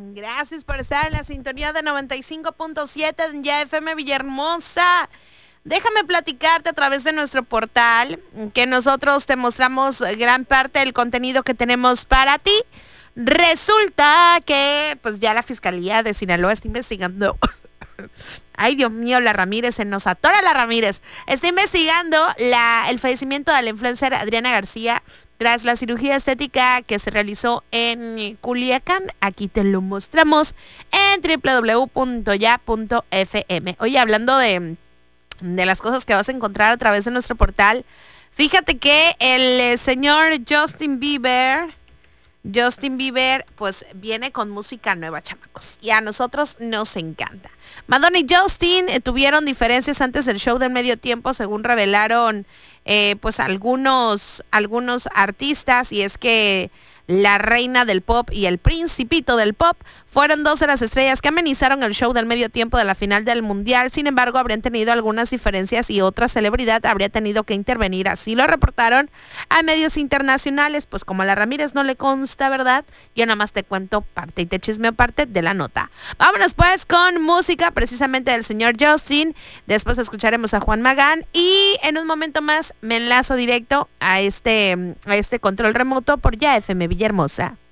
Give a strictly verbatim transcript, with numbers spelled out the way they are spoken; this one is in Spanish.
Gracias por estar en la sintonía de noventa y cinco punto siete en Ya F M Villahermosa. Déjame platicarte a través de nuestro portal que nosotros te mostramos gran parte del contenido que tenemos para ti. Resulta que pues ya la Fiscalía de Sinaloa está investigando. Ay, Dios mío, la Ramírez, se nos atora la Ramírez. Está investigando la, el fallecimiento de la influencer Adriana García tras la cirugía estética que se realizó en Culiacán. Aquí te lo mostramos en doble u doble u doble u punto ya punto f m. Oye, hablando de, de las cosas que vas a encontrar a través de nuestro portal, fíjate que el eh, señor Justin Bieber... Justin Bieber, pues viene con música nueva, chamacos. Y a nosotros nos encanta. Madonna y Justin eh, tuvieron diferencias antes del show del medio tiempo, según revelaron eh, pues algunos, algunos artistas. Y es que la reina del pop y el principito del pop fueron dos de las estrellas que amenizaron el show del medio tiempo de la final del Mundial. Sin embargo, habrían tenido algunas diferencias y otra celebridad habría tenido que intervenir. Así lo reportaron a medios internacionales. Pues como a la Ramírez no le consta, ¿verdad? Yo nada más te cuento parte y te chismeo parte de la nota. Vámonos pues con música precisamente del señor Justin. Después escucharemos a Juan Magán y en un momento más me enlazo directo a este, a este control remoto por Ya F M Villahermosa.